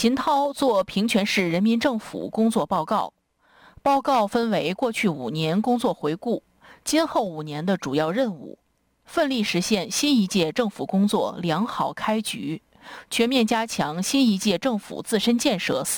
秦涛作平泉市人民政府工作报告，报告分为过去5年工作回顾、今后5年的主要任务，奋力实现新一届政府工作良好开局，全面加强新一届政府自身建设